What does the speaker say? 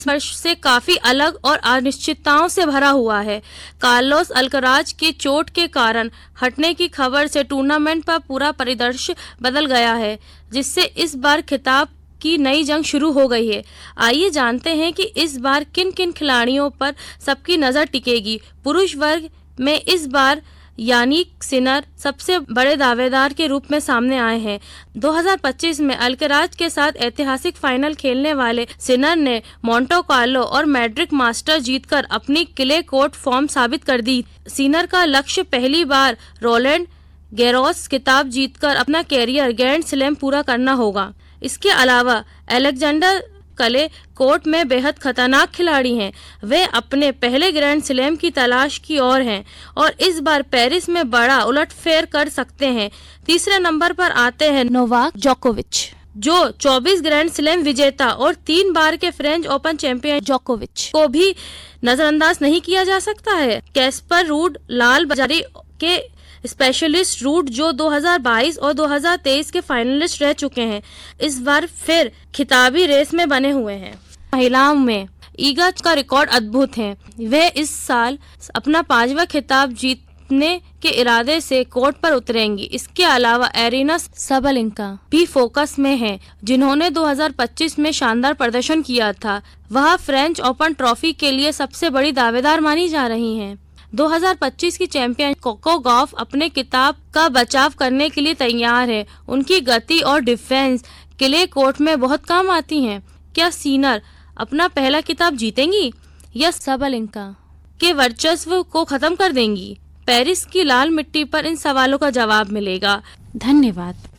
वर्ष से काफी अलग और अनिश्चितताओं से भरा हुआ है। कार्लोस अल्कराज के चोट के कारण हटने की खबर से टूर्नामेंट का पूरा परिदृश्य बदल गया है, जिससे इस बार खिताब की नई जंग शुरू हो गई है। आइए जानते हैं कि इस बार किन किन खिलाड़ियों पर सबकी नजर टिकेगी। पुरुष वर्ग में इस बार यानिक सिनर सबसे बड़े दावेदार के रूप में सामने आए हैं। 2025 में अल्कराज के साथ ऐतिहासिक फाइनल खेलने वाले सिनर ने मोंटे कार्लो और मैड्रिड मास्टर जीतकर अपनी क्ले कोर्ट फॉर्म साबित कर दी। सिनर का लक्ष्य पहली बार रोलैंड गैरोस खिताब जीतकर अपना कैरियर ग्रैंड स्लैम पूरा करना होगा। इसके अलावा अलेक्जेंडर क्ले कोर्ट में बेहद खतरनाक खिलाड़ी हैं। वे अपने पहले ग्रैंड स्लैम की तलाश की ओर हैं और इस बार पेरिस में बड़ा उलटफेर कर सकते हैं। तीसरे नंबर पर आते हैं नोवाक जोकोविच, जो 24 ग्रैंड स्लैम विजेता और 3 बार के फ्रेंच ओपन चैंपियन जोकोविच को भी नजरअंदाज नहीं किया जा सकता है। कैस्पर रूड लाल बाजारी के स्पेशलिस्ट रूट जो 2022 और 2023 के फाइनलिस्ट रह चुके हैं, इस बार फिर खिताबी रेस में बने हुए हैं। महिलाओं में ईगा का रिकॉर्ड अद्भुत है। वे इस साल अपना 5वां खिताब जीतने के इरादे से कोर्ट पर उतरेंगी। इसके अलावा एरिना साबालेंका भी फोकस में हैं, जिन्होंने 2025 में शानदार प्रदर्शन किया था। वह फ्रेंच ओपन ट्रॉफी के लिए सबसे बड़ी दावेदार मानी जा रही हैं। 2025 की चैंपियन कोको गॉफ अपने खिताब का बचाव करने के लिए तैयार है। उनकी गति और डिफेंस क्ले कोर्ट में बहुत काम आती हैं। क्या सिनर अपना पहला खिताब जीतेंगी या साबालेंका के वर्चस्व को खत्म कर देंगी? पेरिस की लाल मिट्टी पर इन सवालों का जवाब मिलेगा। धन्यवाद।